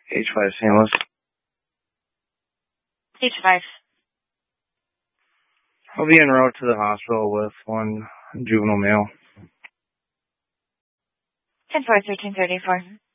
H5 St. Louis. H5. I'll be en route to the hospital with one juvenile male. 10-4, 1334.